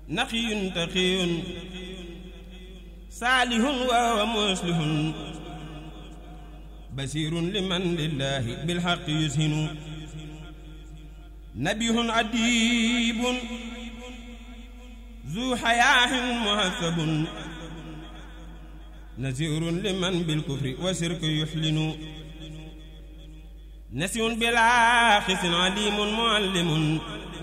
naqiyun taqiyun saalihun wa muslihun basirun liman lillahi bilhaqqi yushinu nabihun adibun zu hayaahin muhasabun nazirun liman bilkufri wa shirki yuhlinu nasihun bila xisin alimun muallimun